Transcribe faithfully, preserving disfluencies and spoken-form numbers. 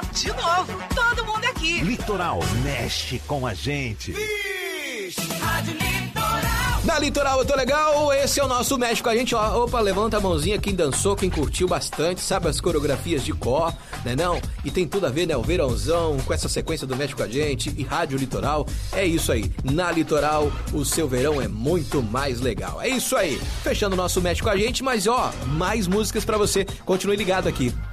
De novo, todo mundo aqui. Litoral mexe com a gente. Rádio Litoral. Na Litoral eu tô legal, esse é o nosso Mexe com a gente, ó. Opa, levanta a mãozinha, quem dançou, quem curtiu bastante, sabe as coreografias de cor, né não? E tem tudo a ver, né, o verãozão, com essa sequência do Mexe com a gente e Rádio Litoral. É isso aí, na Litoral o seu verão é muito mais legal. É isso aí, fechando o nosso Mexe com a gente, mas ó, mais músicas pra você, continue ligado aqui.